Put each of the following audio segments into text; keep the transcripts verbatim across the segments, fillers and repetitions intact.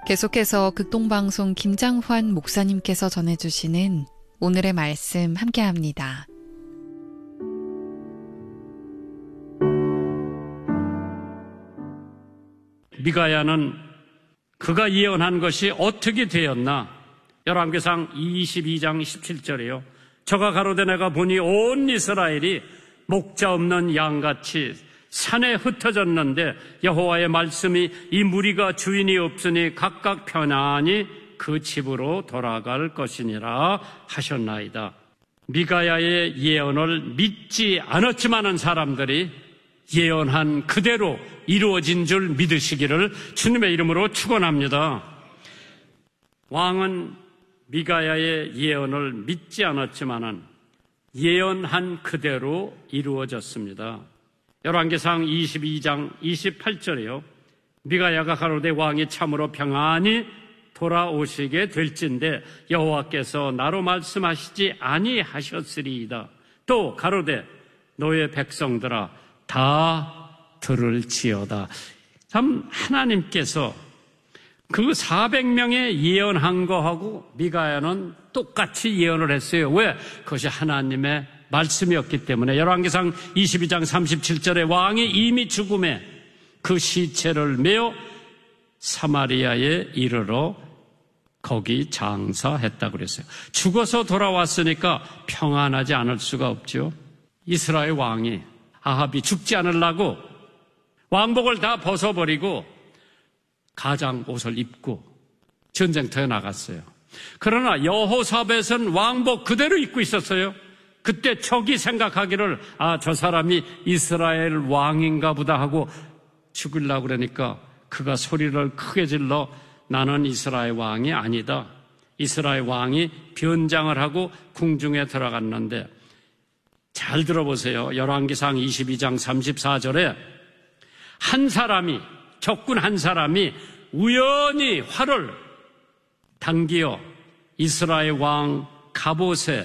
계속해서 극동방송 김장환 목사님께서 전해주시는 오늘의 말씀 함께합니다. 미가야는 그가 예언한 것이 어떻게 되었나? 열왕기상 이십이 장 십칠 절이요. 저가 가로되 내가 보니 온 이스라엘이 목자 없는 양같이 산에 흩어졌는데 여호와의 말씀이 이 무리가 주인이 없으니 각각 편안히 그 집으로 돌아갈 것이니라 하셨나이다. 미가야의 예언을 믿지 않았지만은 사람들이 예언한 그대로 이루어진 줄 믿으시기를 주님의 이름으로 축원합니다. 왕은 미가야의 예언을 믿지 않았지만은 예언한 그대로 이루어졌습니다. 열왕기상 이십이 장 이십팔 절이요. 미가야가 가로되 왕이 참으로 평안히 돌아오시게 될진데 여호와께서 나로 말씀하시지 아니하셨으리이다. 또 가로되 너의 백성들아 다 들을지어다. 참 하나님께서 그 사백 명의 예언한 거하고 미가야는 똑같이 예언을 했어요. 왜? 그것이 하나님의 말씀이었기 때문에. 열왕기상 이십이 장 삼십칠 절에 왕이 이미 죽음에 그 시체를 메어 사마리아에 이르러 거기 장사했다고 그랬어요. 죽어서 돌아왔으니까 평안하지 않을 수가 없죠. 이스라엘 왕이 아합이 죽지 않으려고 왕복을 다 벗어버리고 가장 옷을 입고 전쟁터에 나갔어요. 그러나 여호사밧은 왕복 그대로 입고 있었어요. 그때 적이 생각하기를 아, 저 사람이 이스라엘 왕인가 보다 하고 죽으려고 그러니까 그가 소리를 크게 질러 나는 이스라엘 왕이 아니다. 이스라엘 왕이 변장을 하고 궁중에 들어갔는데 잘 들어보세요. 열왕기상 이십이 장 삼십사 절에 한 사람이 적군 한 사람이 우연히 활을 당기어 이스라엘 왕 갑옷에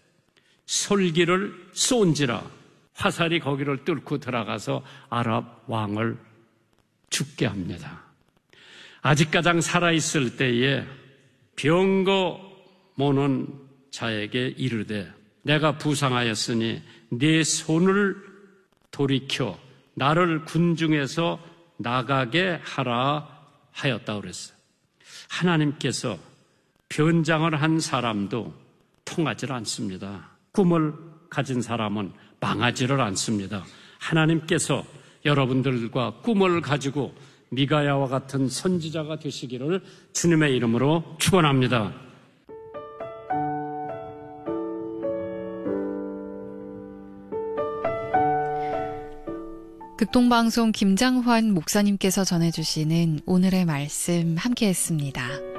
솔기를 쏜지라 화살이 거기를 뚫고 들어가서 아랍 왕을 죽게 합니다. 아직 가장 살아있을 때에 병거 모는 자에게 이르되 내가 부상하였으니 네 손을 돌이켜 나를 군중에서 나가게 하라 하였다고 그랬어요. 하나님께서 변장을 한 사람도 통하지 않습니다. 꿈을 가진 사람은 망하지를 않습니다. 하나님께서 여러분들과 꿈을 가지고 미가야와 같은 선지자가 되시기를 주님의 이름으로 축원합니다. 극동방송 김장환 목사님께서 전해주시는 오늘의 말씀 함께했습니다.